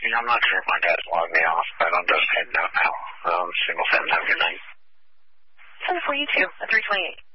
I'm not sure if my dad's logged me off, but I'm just heading out now. Single 7, have a good night. 7 for you too, at 328.